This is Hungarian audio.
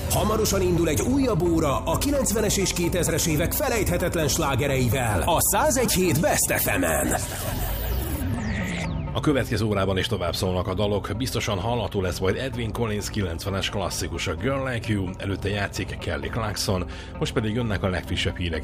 Hamarosan indul egy újabb óra a 90-es és 2000-es évek felejthetetlen slágereivel a 101.7 Best FM-en. A következő órában is tovább szólnak a dalok, biztosan hallható lesz majd Edwyn Collins 90-es klasszikus, a Girl Like You, előtte játszik Kelly Clarkson, most pedig jönnek a legfrissebb hírek